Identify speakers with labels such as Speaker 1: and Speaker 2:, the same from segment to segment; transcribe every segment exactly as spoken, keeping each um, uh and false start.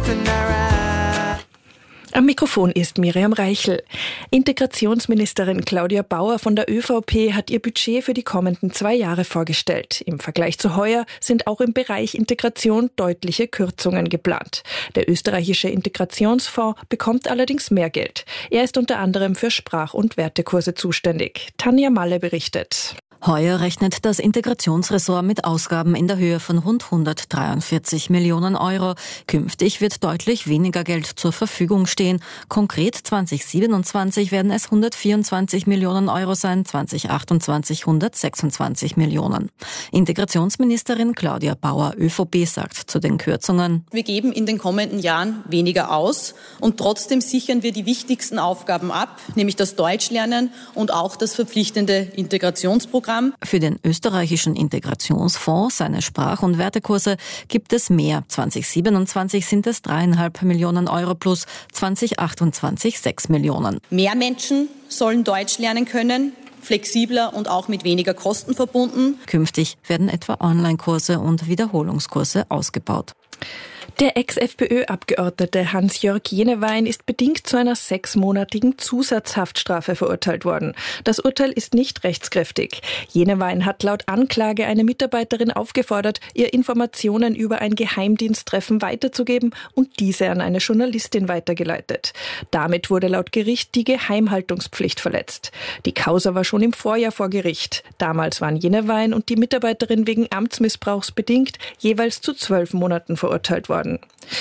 Speaker 1: open our eyes.
Speaker 2: Am Mikrofon ist Miriam Reichel. Integrationsministerin Claudia Bauer von der ÖVP hat ihr Budget für die kommenden zwei Jahre vorgestellt. Im Vergleich zu heuer sind auch im Bereich Integration deutliche Kürzungen geplant. Der österreichische Integrationsfonds bekommt allerdings mehr Geld. Er ist unter anderem für Sprach- und Wertekurse zuständig. Tanja Malle berichtet.
Speaker 3: Heuer rechnet das Integrationsressort mit Ausgaben in der Höhe von rund hundertdreiundvierzig Millionen Euro. Künftig wird deutlich weniger Geld zur Verfügung stehen. Konkret zwanzig siebenundzwanzig werden es hundertvierundzwanzig Millionen Euro sein, zwanzig achtundzwanzig hundertsechsundzwanzig Millionen. Integrationsministerin Claudia Bauer, ÖVP, sagt zu den Kürzungen:
Speaker 4: Wir geben in den kommenden Jahren weniger aus und trotzdem sichern wir die wichtigsten Aufgaben ab, nämlich das Deutschlernen und auch das verpflichtende Integrationsprogramm.
Speaker 3: Für den österreichischen Integrationsfonds, seine Sprach- und Wertekurse, gibt es mehr. zwanzig siebenundzwanzig sind es dreieinhalb Millionen Euro plus, zwanzig achtundzwanzig sechs Millionen.
Speaker 4: Mehr Menschen sollen Deutsch lernen können, flexibler und auch mit weniger Kosten verbunden.
Speaker 3: Künftig werden etwa Online-Kurse und Wiederholungskurse ausgebaut.
Speaker 2: Der Ex-FPÖ-Abgeordnete Hans-Jörg Jenewein ist bedingt zu einer sechsmonatigen Zusatzhaftstrafe verurteilt worden. Das Urteil ist nicht rechtskräftig. Jenewein hat laut Anklage eine Mitarbeiterin aufgefordert, ihr Informationen über ein Geheimdiensttreffen weiterzugeben und diese an eine Journalistin weitergeleitet. Damit wurde laut Gericht die Geheimhaltungspflicht verletzt. Die Causa war schon im Vorjahr vor Gericht. Damals waren Jenewein und die Mitarbeiterin wegen Amtsmissbrauchs bedingt jeweils zu zwölf Monaten verurteilt worden.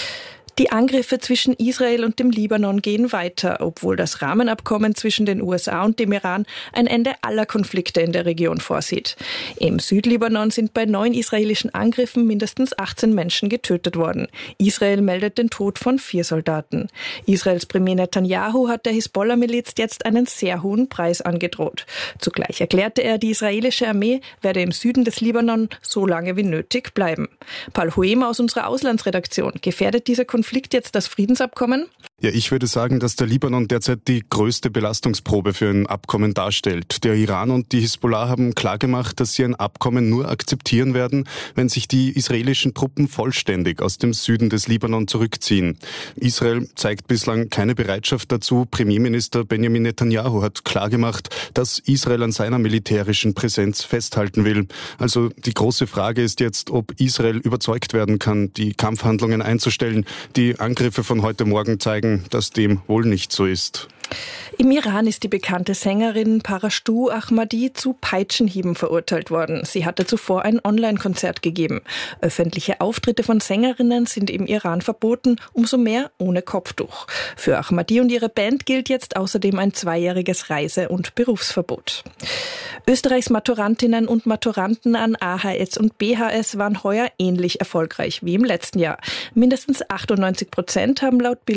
Speaker 2: Die Angriffe zwischen Israel und dem Libanon gehen weiter, obwohl das Rahmenabkommen zwischen den U S A und dem Iran ein Ende aller Konflikte in der Region vorsieht. Im Südlibanon sind bei neun israelischen Angriffen mindestens achtzehn Menschen getötet worden. Israel meldet den Tod von vier Soldaten. Israels Premier Netanyahu hat der Hisbollah-Miliz jetzt einen sehr hohen Preis angedroht. Zugleich erklärte er, die israelische Armee werde im Süden des Libanon so lange wie nötig bleiben. Paul Hoemer aus unserer Auslandsredaktion: Gefährdet dieser Konflikt jetzt das Friedensabkommen?
Speaker 5: Ja, ich würde sagen, dass der Libanon derzeit die größte Belastungsprobe für ein Abkommen darstellt. Der Iran und die Hisbollah haben klargemacht, dass sie ein Abkommen nur akzeptieren werden, wenn sich die israelischen Truppen vollständig aus dem Süden des Libanon zurückziehen. Israel zeigt bislang keine Bereitschaft dazu. Premierminister Benjamin Netanyahu hat klargemacht, dass Israel an seiner militärischen Präsenz festhalten will. Also die große Frage ist jetzt, ob Israel überzeugt werden kann, die Kampfhandlungen einzustellen. Die Angriffe von heute Morgen zeigen, dass dem wohl nicht so ist.
Speaker 2: Im Iran ist die bekannte Sängerin Parashtu Ahmadi zu Peitschenhieben verurteilt worden. Sie hatte zuvor ein Online-Konzert gegeben. Öffentliche Auftritte von Sängerinnen sind im Iran verboten, umso mehr ohne Kopftuch. Für Ahmadi und ihre Band gilt jetzt außerdem ein zweijähriges Reise- und Berufsverbot. Österreichs Maturantinnen und Maturanten an A H S und B H S waren heuer ähnlich erfolgreich wie im letzten Jahr. Mindestens achtundneunzig Prozent haben laut